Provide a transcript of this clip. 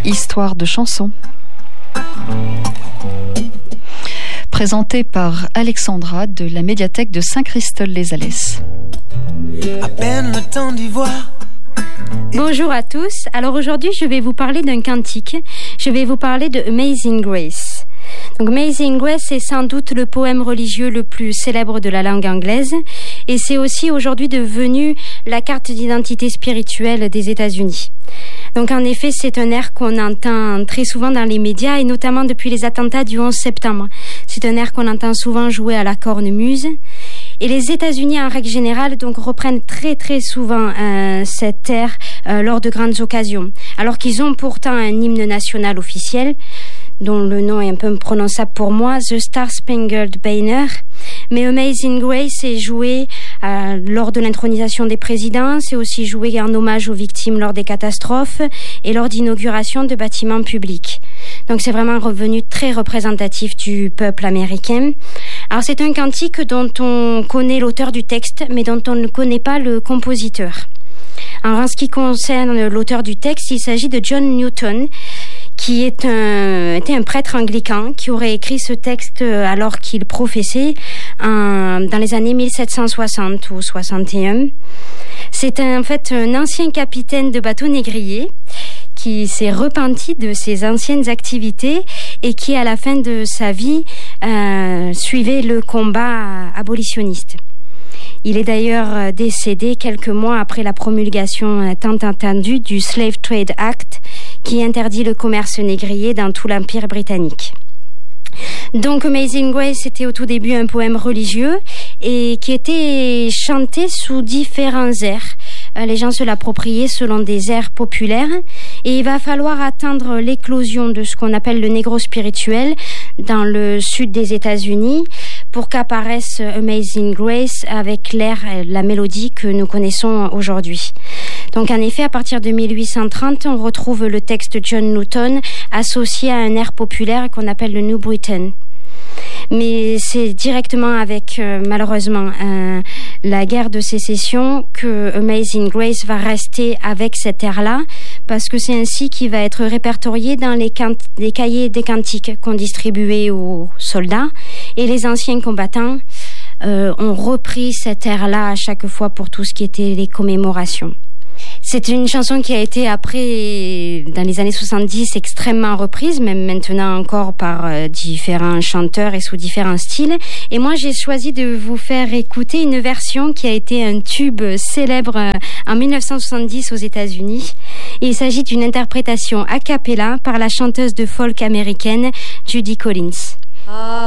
Histoire de chansons. Présenté par Alexandra de la médiathèque de Saint-Christol-les-Alès. À peine le temps d'y voir. Bonjour à tous. Alors aujourd'hui, je vais vous parler d'un cantique. Je vais vous parler de Amazing Grace. Donc Amazing Grace est sans doute le poème religieux le plus célèbre de la langue anglaise et c'est aussi aujourd'hui devenu la carte d'identité spirituelle des États-Unis. Donc en effet, c'est un air qu'on entend très souvent dans les médias et notamment depuis les attentats du 11 septembre. C'est un air qu'on entend souvent jouer à la cornemuse. Et les États-Unis, en règle générale, donc reprennent très très souvent cet air lors de grandes occasions. Alors qu'ils ont pourtant un hymne national officiel, dont le nom est un peu imprononçable pour moi, The Star Spangled Banner. Mais Amazing Grace est joué lors de l'intronisation des présidents, c'est aussi joué en hommage aux victimes lors des catastrophes et lors d'inauguration de bâtiments publics. Donc c'est vraiment un revenu très représentatif du peuple américain. Alors c'est un cantique dont on connaît l'auteur du texte, mais dont on ne connaît pas le compositeur. Alors en ce qui concerne l'auteur du texte, il s'agit de John Newton, qui était un prêtre anglican qui aurait écrit ce texte alors qu'il professait dans les années 1760 ou 61. C'est en fait un ancien capitaine de bateau négrier qui s'est repenti de ses anciennes activités et qui, à la fin de sa vie, suivait le combat abolitionniste. Il est d'ailleurs décédé quelques mois après la promulgation tant attendue du Slave Trade Act qui interdit le commerce négrier dans tout l'Empire britannique. Donc Amazing Grace était au tout début un poème religieux et qui était chanté sous différents airs. Les gens se l'appropriaient selon des airs populaires et il va falloir attendre l'éclosion de ce qu'on appelle le négro spirituel dans le sud des États-Unis pour qu'apparaisse Amazing Grace avec l'air, la mélodie que nous connaissons aujourd'hui. Donc en effet, à partir de 1830, on retrouve le texte John Newton associé à un air populaire qu'on appelle le New Britain. Mais c'est directement avec, malheureusement, la guerre de sécession que Amazing Grace va rester avec cet air-là, parce que c'est ainsi qu'il va être répertorié dans les cahiers des cantiques qu'on distribuait aux soldats, et les anciens combattants ont repris cet air-là à chaque fois pour tout ce qui était les commémorations. C'est une chanson qui a été après, dans les années 70, extrêmement reprise, même maintenant encore par différents chanteurs et sous différents styles. Et moi, j'ai choisi de vous faire écouter une version qui a été un tube célèbre en 1970 aux États-Unis. Il s'agit d'une interprétation a cappella par la chanteuse de folk américaine Judy Collins.